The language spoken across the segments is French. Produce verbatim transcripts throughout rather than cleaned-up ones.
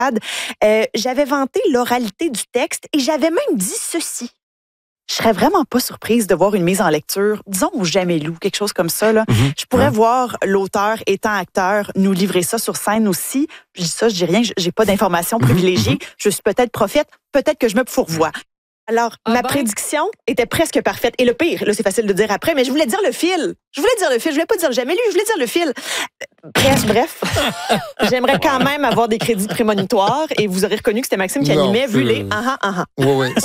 Euh, j'avais vanté l'oralité du texte et j'avais même dit ceci. Je serais vraiment pas surprise de voir une mise en lecture, disons au Jamais Loup, quelque chose comme ça. Là. Mm-hmm. Je pourrais ouais. voir l'auteur étant acteur nous livrer ça sur scène aussi. Je dis ça, je dis rien, j'ai pas d'informations privilégiées. Mm-hmm. Je suis peut-être prophète, peut-être que je me fourvoie. Alors, ah ma ben? prédiction était presque parfaite. Et le pire, là, c'est facile de dire après, mais je voulais dire le fil. Je voulais dire le fil. Je voulais pas dire Jamais Lu, je voulais dire le fil. Bref, bref. J'aimerais quand même avoir des crédits prémonitoires et vous aurez reconnu que c'était Maxime qui animait, vu les ah ah ah. Oui, oui.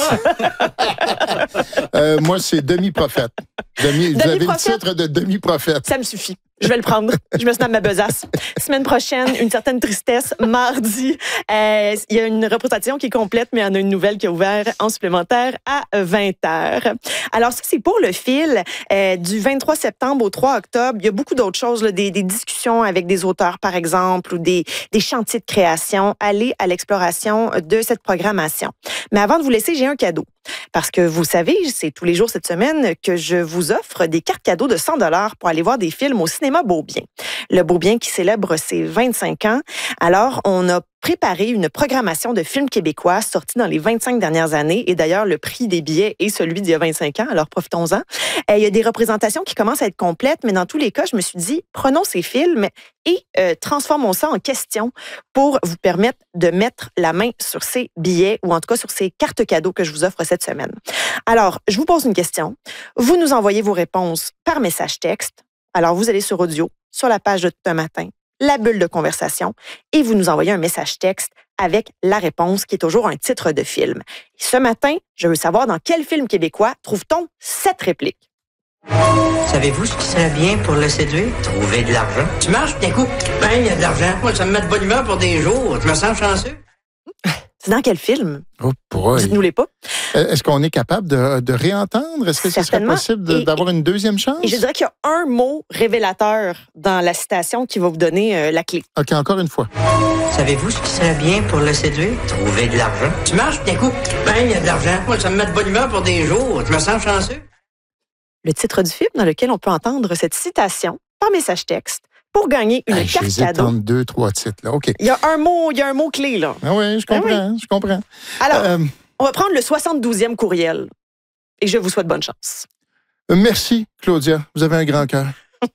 euh, moi, c'est demi-prophète. Demi, vous avez le titre de demi-prophète. Ça me suffit. Je vais le prendre. Je me snap ma besace. Semaine prochaine, une certaine tristesse. Mardi, euh, il y a une représentation qui est complète, mais il y en a une nouvelle qui a ouvert en supplémentaire à vingt heures. Alors ça, c'est pour le fil euh, du vingt-trois septembre au trois octobre. Il y a beaucoup d'autres choses, là, des, des discussions avec des auteurs, par exemple, ou des, des chantiers de création. Allez à l'exploration de cette programmation. Mais avant de vous laisser, j'ai un cadeau. Parce que vous savez, c'est tous les jours cette semaine que je vous offre des cartes cadeaux de cent dollars pour aller voir des films au cinéma Beaubien. Le Beaubien qui célèbre ses vingt-cinq ans. Alors, on a préparé une programmation de films québécois sortis dans les vingt-cinq dernières années. Et d'ailleurs, le prix des billets est celui d'il y a vingt-cinq ans, alors profitons-en. Euh, il y a des représentations qui commencent à être complètes, mais dans tous les cas, je me suis dit, prenons ces films et euh, transformons ça en questions pour vous permettre de mettre la main sur ces billets ou en tout cas sur ces cartes cadeaux que je vous offre cette semaine. Alors, je vous pose une question. Vous nous envoyez vos réponses par message texte. Alors, vous allez sur Audio, sur la page de Tout un matin, la bulle de conversation, et vous nous envoyez un message texte avec la réponse qui est toujours un titre de film. Et ce matin, je veux savoir dans quel film québécois trouve-t-on cette réplique? Savez-vous ce qui serait bien pour le séduire? Trouver de l'argent. Tu marches, d'un coup, ben, il y a de l'argent. Moi, ça me met de bonne humeur pour des jours. Je me sens chanceux. C'est dans quel film? Oh, boy. Dites-nous-les pas. Est-ce qu'on est capable de, de réentendre? Est-ce que ce serait possible de, et, d'avoir une deuxième chance? Et je dirais qu'il y a un mot révélateur dans la citation qui va vous donner euh, la clé. OK, encore une fois. Savez-vous ce qui serait bien pour le séduire? Trouver de l'argent. Tu marches, d'un coup, ben, il y a de l'argent. Moi, ça me met de bonne humeur pour des jours. Je me sens chanceux. Le titre du film dans lequel on peut entendre cette citation par message texte pour gagner une hey, carte cadeau. deux, trois titres, là. OK. Il y a un mot, il y a un mot clé, là. Ah oui, je comprends, ah oui. je comprends. Alors, euh, on va prendre le soixante-douzième courriel et je vous souhaite bonne chance. Merci, Claudia. Vous avez un grand cœur.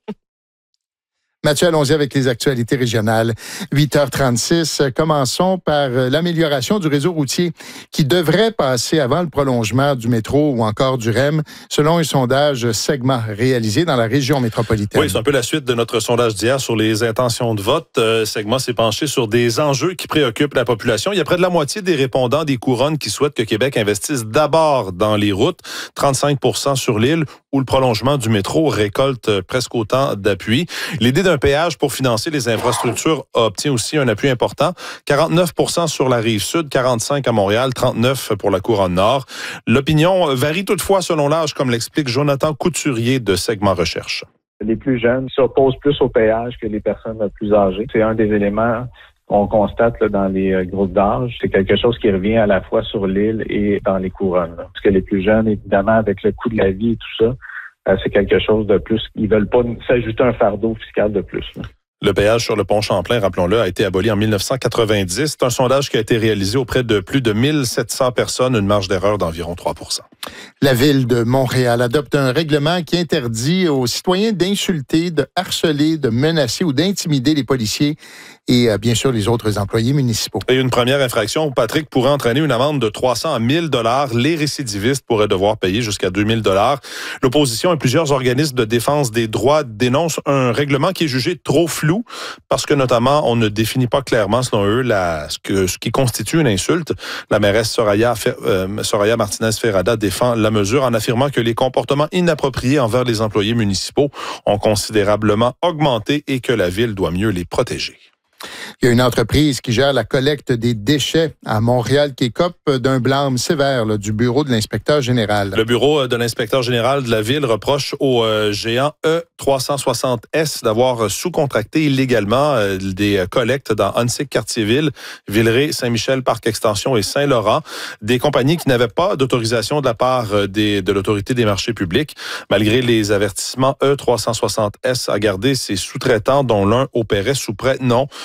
Mathieu, allons-y avec les actualités régionales. huit heures trente-six, commençons par l'amélioration du réseau routier qui devrait passer avant le prolongement du métro ou encore du R E M, selon un sondage Segma réalisé dans la région métropolitaine. Oui, c'est un peu la suite de notre sondage d'hier sur les intentions de vote. Euh, Segma s'est penché sur des enjeux qui préoccupent la population. Il y a près de la moitié des répondants des couronnes qui souhaitent que Québec investisse d'abord dans les routes, trente-cinq pour cent sur l'île, où le prolongement du métro récolte presque autant d'appui. L'idée d'un péage pour financer les infrastructures obtient aussi un appui important. quarante-neuf pour cent sur la rive sud, quarante-cinq à Montréal, trente-neuf pour la couronne nord. L'opinion varie toutefois selon l'âge, comme l'explique Jonathan Couturier de Segma Recherche. Les plus jeunes s'opposent plus au péage que les personnes plus âgées. C'est un des éléments qu'on constate là, dans les groupes d'âge. C'est quelque chose qui revient à la fois sur l'île et dans les couronnes. Là. Parce que les plus jeunes, évidemment, avec le coût de la vie et tout ça, euh, c'est quelque chose de plus. Ils veulent pas s'ajouter un fardeau fiscal de plus. Là. Le péage sur le pont Champlain, rappelons-le, a été aboli en mille neuf cent quatre-vingt-dix. C'est un sondage qui a été réalisé auprès de plus de mille sept cents personnes, une marge d'erreur d'environ trois pour cent. La Ville de Montréal adopte un règlement qui interdit aux citoyens d'insulter, de harceler, de menacer ou d'intimider les policiers et euh, bien sûr les autres employés municipaux. Et une première infraction, Patrick, pourrait entraîner une amende de trois cents à mille dollars. Les récidivistes pourraient devoir payer jusqu'à deux mille dollars. L'opposition et plusieurs organismes de défense des droits dénoncent un règlement qui est jugé trop flou parce que notamment on ne définit pas clairement selon eux la, ce, que, ce qui constitue une insulte. La mairesse Soraya, euh, Soraya Martinez-Ferrada défend la mesure en affirmant que les comportements inappropriés envers les employés municipaux ont considérablement augmenté et que la ville doit mieux les protéger. Il y a une entreprise qui gère la collecte des déchets à Montréal qui écope d'un blâme sévère là, du bureau de l'inspecteur général. Le bureau de l'inspecteur général de la ville reproche au euh, géant E trois cent soixante S d'avoir sous-contracté illégalement euh, des collectes dans Huntsic, Cartierville, Villeray, Saint-Michel, Parc Extension et Saint-Laurent, des compagnies qui n'avaient pas d'autorisation de la part des, de l'autorité des marchés publics. Malgré les avertissements, E trois cent soixante S a gardé ses sous-traitants dont l'un opérait sous prêt non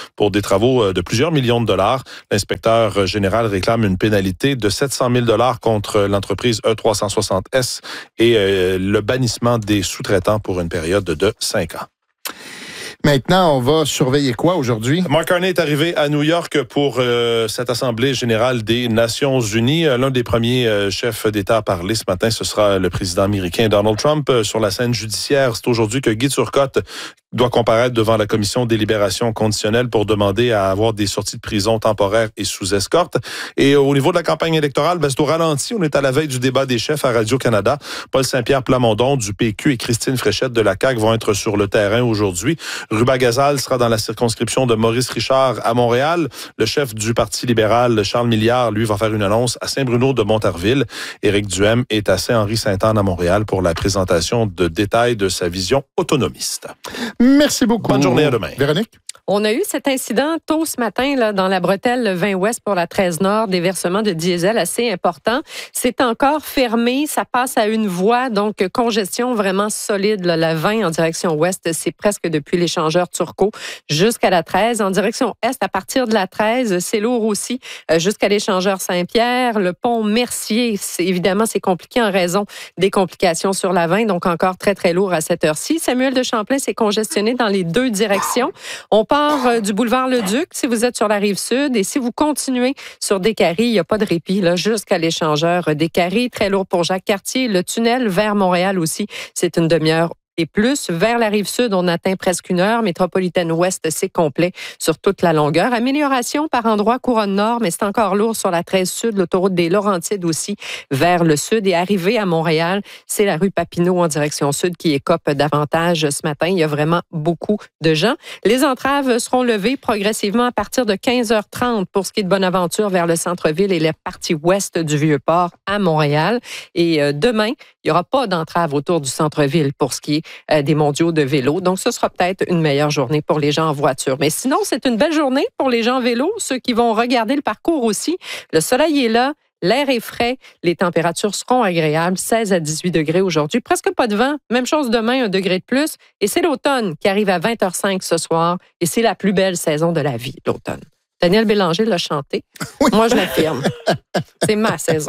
pour des travaux de plusieurs millions de dollars. L'inspecteur général réclame une pénalité de sept cent mille dollars contre l'entreprise E trois cent soixante S et euh, le bannissement des sous-traitants pour une période de cinq ans. Maintenant, on va surveiller quoi aujourd'hui? Mark Carney est arrivé à New York pour euh, cette Assemblée générale des Nations unies. L'un des premiers euh, chefs d'État à parler ce matin, ce sera le président américain Donald Trump. Euh, sur la scène judiciaire, c'est aujourd'hui que Guy Turcotte doit comparaître devant la commission des libérations conditionnelles pour demander à avoir des sorties de prison temporaires et sous escorte. Et au niveau de la campagne électorale, ben, c'est au ralenti. On est à la veille du débat des chefs à Radio-Canada. Paul Saint-Pierre Plamondon du P Q et Christine Fréchette de la C A Q vont être sur le terrain aujourd'hui. Ruba Gazal sera dans la circonscription de Maurice Richard à Montréal. Le chef du Parti libéral, Charles Milliard, lui, va faire une annonce à Saint-Bruno de Montarville. Éric Duhem est à Saint-Henri-Sainte-Anne à Montréal pour la présentation de détails de sa vision autonomiste. Merci beaucoup. Bonne journée, à demain. Véronique? On a eu cet incident tôt ce matin là, dans la bretelle vingt ouest pour la treize nord, des versements de diesel assez importants. C'est encore fermé, ça passe à une voie, donc congestion vraiment solide. Là, la vingt en direction ouest, c'est presque depuis l'échangeur Turcot jusqu'à la treize. En direction est, à partir de la treize, c'est lourd aussi, euh, jusqu'à l'échangeur Saint-Pierre. Le pont Mercier, c'est, évidemment, c'est compliqué en raison des complications sur la vingt, donc encore très, très lourd à cette heure-ci. Samuel de Champlain, c'est congestionné dans les deux directions. On part du boulevard Leduc si vous êtes sur la rive sud et si vous continuez sur Descaries, il n'y a pas de répit là, jusqu'à l'échangeur Descaries. Très lourd pour Jacques-Cartier. Le tunnel vers Montréal aussi, c'est une demi-heure et plus. Vers la rive sud, on atteint presque une heure. Métropolitaine ouest, c'est complet sur toute la longueur. Amélioration par endroits couronne nord, mais c'est encore lourd sur la treize sud, l'autoroute des Laurentides aussi vers le sud. Et arrivé à Montréal, c'est la rue Papineau en direction sud qui écope davantage ce matin. Il y a vraiment beaucoup de gens. Les entraves seront levées progressivement à partir de quinze heures trente pour ce qui est de Bonaventure vers le centre-ville et la partie ouest du Vieux-Port à Montréal. Et euh, demain, il n'y aura pas d'entrave autour du centre-ville pour ce qui est euh, des mondiaux de vélo. Donc, ce sera peut-être une meilleure journée pour les gens en voiture. Mais sinon, c'est une belle journée pour les gens en vélo, ceux qui vont regarder le parcours aussi. Le soleil est là. L'air est frais, les températures seront agréables, seize à dix-huit degrés aujourd'hui, presque pas de vent, même chose demain, un degré de plus. Et c'est l'automne qui arrive à vingt heures cinq ce soir et c'est la plus belle saison de la vie, l'automne. Daniel Bélanger l'a chanté. Oui. Moi, je l'affirme. C'est ma saison.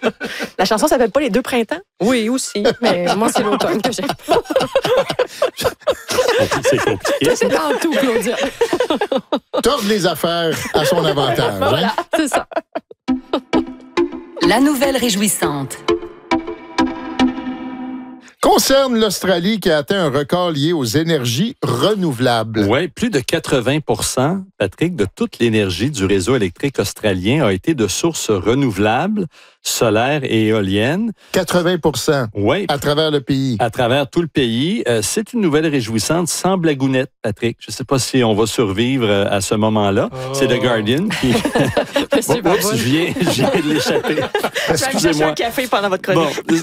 La chanson s'appelle pas Les Deux Printemps? Oui, aussi. Mais moi, c'est l'automne que j'aime. C'est compliqué. C'est dans tout, Claudia. Tordre les affaires à son avantage. Voilà, hein? c'est ça. La nouvelle réjouissante concerne l'Australie qui a atteint un record lié aux énergies renouvelables. Oui, plus de quatre-vingts pour cent, Patrick, de toute l'énergie du réseau électrique australien a été de sources renouvelables, solaires et éoliennes. quatre-vingts pour cent oui, à travers le pays. À travers tout le pays. Euh, c'est une nouvelle réjouissante sans blagounette, Patrick. Je ne sais pas si on va survivre à ce moment-là. Oh. C'est The Guardian qui... c'est bon, oups, je viens, je viens de l'échapper. Excusez-moi. Un café pendant votre chronique. Bon.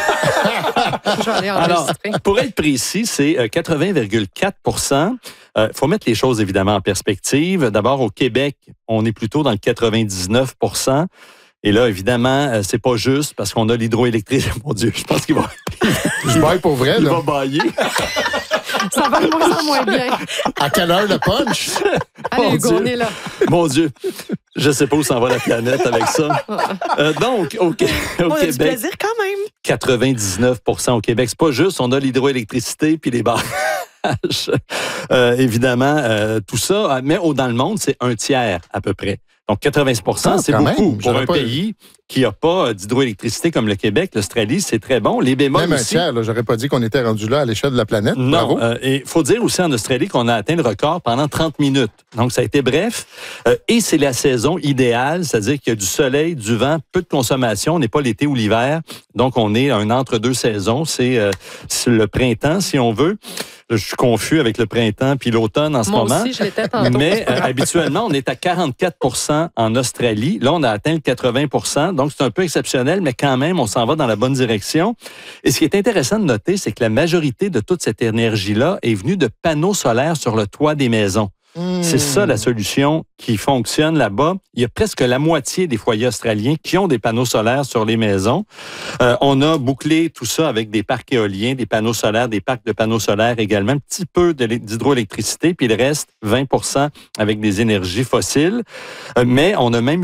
Alors, pour être précis, c'est quatre-vingts virgule quatre pour cent. Il euh, faut mettre les choses évidemment en perspective. D'abord, au Québec, on est plutôt dans le quatre-vingt-dix-neuf pour cent. Et là, évidemment, euh, c'est pas juste parce qu'on a l'hydroélectrique. Mon Dieu, je pense qu'il va... Je baille pour vrai, Il là. va bailler. Ça va de moins en moins bien. À quelle heure le punch? Allez, Hugo, on est là. Mon Dieu. Je sais pas où s'en va la planète avec ça. Euh, donc, au, au on Québec... On a du plaisir quand même. quatre-vingt-dix-neuf pour cent au Québec. C'est pas juste, on a l'hydroélectricité puis les barrages. Euh, évidemment, euh, tout ça. Mais au, dans le monde, c'est un tiers à peu près. Donc, quatre-vingts pour cent, ah, c'est beaucoup même. pour J'aurais un pas... pays qui n'a pas d'hydroélectricité comme le Québec. L'Australie, c'est très bon. Les bémols même aussi. un tiers, là, j'aurais pas dit qu'on était rendu là à l'échelle de la planète. Non. Euh, et il faut dire aussi en Australie qu'on a atteint le record pendant trente minutes. Donc, ça a été bref. Euh, et c'est la saison idéale, c'est-à-dire qu'il y a du soleil, du vent, peu de consommation. On n'est pas l'été ou l'hiver. Donc, on est un entre-deux saisons. C'est, euh, c'est le printemps, si on veut. Je suis confus avec le printemps puis l'automne en ce Moi moment. Aussi, je l'étais tantôt. Mais euh, habituellement, on est à quarante-quatre pour cent en Australie. Là, on a atteint le quatre-vingts pour cent. Donc, c'est un peu exceptionnel, mais quand même, on s'en va dans la bonne direction. Et ce qui est intéressant de noter, c'est que la majorité de toute cette énergie-là est venue de panneaux solaires sur le toit des maisons. Mmh. C'est ça la solution qui fonctionne là-bas. Il y a presque la moitié des foyers australiens qui ont des panneaux solaires sur les maisons. Euh, on a bouclé tout ça avec des parcs éoliens, des panneaux solaires, des parcs de panneaux solaires également, un petit peu de d'hydroélectricité, puis le reste, vingt pour cent avec des énergies fossiles. Euh, mais on a même